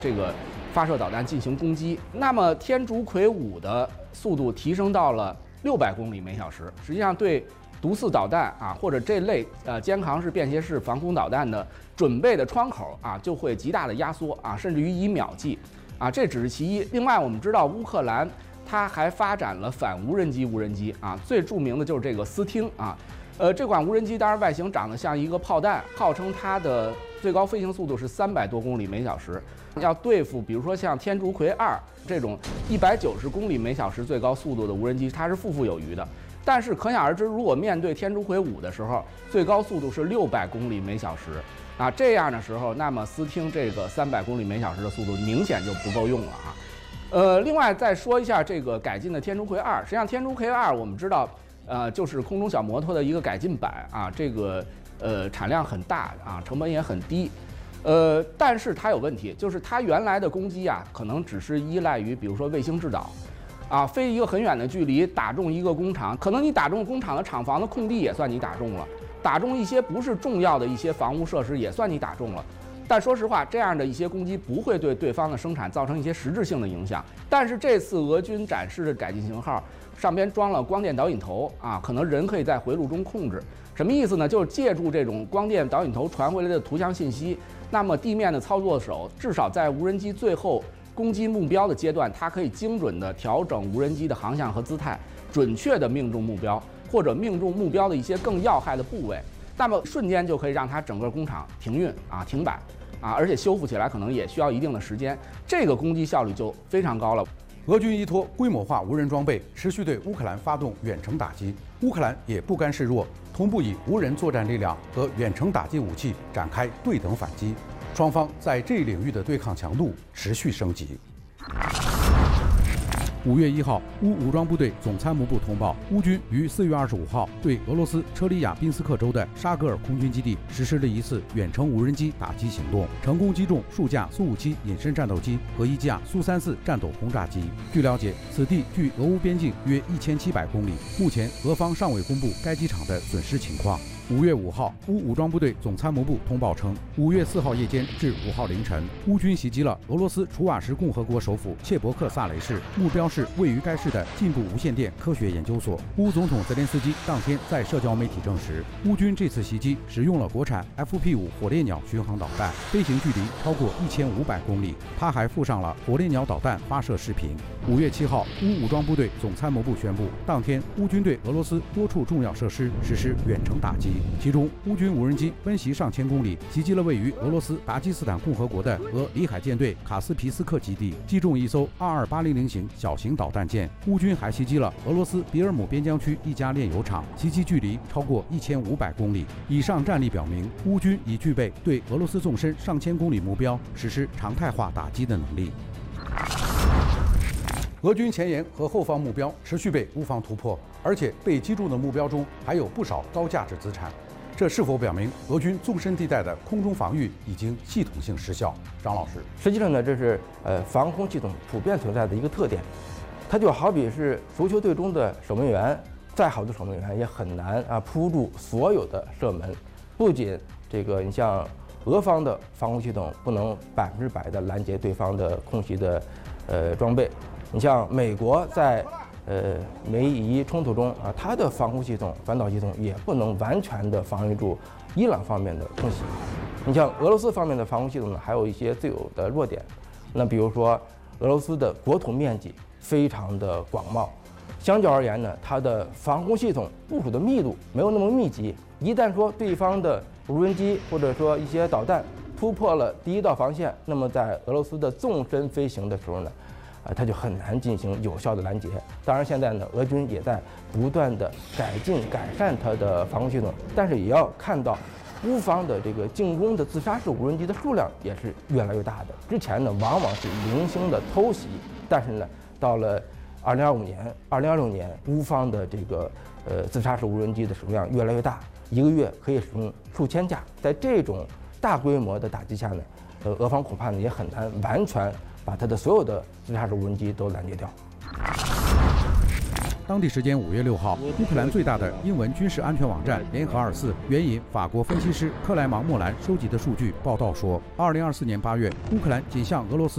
这个发射导弹进行攻击。那么天竺葵5的速度提升到了600公里每小时，实际上对毒刺导弹啊或者这类肩扛式便携式防空导弹的准备的窗口啊就会极大的压缩啊，甚至于以秒计啊，这只是其一。另外，我们知道乌克兰它还发展了反无人机啊，最著名的就是这个斯汀啊。这款无人机当然外形长得像一个炮弹，号称它的最高飞行速度是300多公里每小时。要对付比如说像天竺葵2这种190公里每小时最高速度的无人机，它是富有余的。但是可想而知，如果面对天竺葵5的时候，最高速度是600公里每小时啊，这样的时候，那么斯汀这个300公里每小时的速度明显就不够用了啊。另外再说一下这个改进的天竺葵2，实际上天竺葵2我们知道。就是空中小摩托的一个改进版啊，这个产量很大啊，成本也很低，但是它有问题，就是它原来的攻击啊，可能只是依赖于比如说卫星制导，啊，飞一个很远的距离打中一个工厂，可能你打中工厂的厂房的空地也算你打中了，打中一些不是重要的一些房屋设施也算你打中了。但说实话，这样的一些攻击不会对对方的生产造成一些实质性的影响。但是这次俄军展示的改进型号上边装了光电导引头啊，可能人可以在回路中控制。什么意思呢？就是借助这种光电导引头传回来的图像信息，那么地面的操作手至少在无人机最后攻击目标的阶段，它可以精准地调整无人机的航向和姿态，准确地命中目标，或者命中目标的一些更要害的部位。那么瞬间就可以让它整个工厂停运啊、停摆啊，而且修复起来可能也需要一定的时间，这个攻击效率就非常高了。 俄军依托规模化无人装备，持续对乌克兰发动远程打击，乌克兰也不甘示弱，同步以无人作战力量和远程打击武器展开对等反击，双方在这一领域的对抗强度持续升级。5月1号，乌武装部队总参谋部通报，乌军于4月25号对俄罗斯车里亚宾斯克州的沙格尔空军基地实施了一次远程无人机打击行动，成功击中数架苏57隐身战斗机和一架苏34战斗轰炸机。据了解，此地距俄乌边境约1700公里，目前俄方尚未公布该机场的损失情况。5月5号，乌武装部队总参谋部通报称，5月4号夜间至5号凌晨，乌军袭击了俄罗斯楚瓦什共和国首府切伯克萨雷市，目标是位于该市的进步无线电科学研究所。乌总统泽连斯基当天在社交媒体证实，乌军这次袭击使用了国产 FP5火烈鸟巡航导弹，飞行距离超过1500公里。他还附上了火烈鸟导弹发射视频。5月7号，乌武装部队总参谋部宣布，当天乌军对俄罗斯多处重要设施实施远程打击。其中，乌军无人机奔袭上千公里，袭击了位于俄罗斯达基斯坦共和国的俄里海舰队卡斯皮斯克基地，击中一艘22800型小型导弹舰。乌军还袭击了俄罗斯比尔姆边疆区一家炼油厂，袭击距离超过1500公里。以上战例表明，乌军已具备对俄罗斯纵深上千公里目标实施常态化打击的能力。俄军前沿和后方目标持续被乌方突破，而且被击中的目标中还有不少高价值资产，这是否表明俄军纵深地带的空中防御已经系统性失效？张老师， 实际上呢，这是防空系统普遍存在的一个特点，它就好比是足球队中的守门员，再好的守门员也很难扑住所有的射门。不仅这个，你像俄方的防空系统不能100%的拦截对方的空袭的装备。你像美国在美伊冲突中它的防空系统、反导系统也不能完全的防御住伊朗方面的空袭。你像俄罗斯方面的防空系统呢，还有一些自有的弱点。那比如说，俄罗斯的国土面积非常的广袤，相较而言呢，它的防空系统部署的密度没有那么密集。一旦说对方的无人机或者说一些导弹突破了第一道防线，那么在俄罗斯的纵深飞行的时候呢，它就很难进行有效的拦截。当然，现在呢，俄军也在不断的改进、改善它的防空系统，但是也要看到，乌方的这个进攻的自杀式无人机的数量也是越来越大的。之前呢，往往是零星的偷袭，但是呢，到了2026年，乌方的这个自杀式无人机的使用量越来越大，一个月可以使用数千架。在这种大规模的打击下呢，俄方恐怕呢也很难完全把它的所有的自杀式无人机都拦截掉。 当地时间5月6号，乌克兰最大的英文军事安全网站联合24援引法国分析师克莱芒·莫兰收集的数据报道说，2024年8月，乌克兰仅向俄罗斯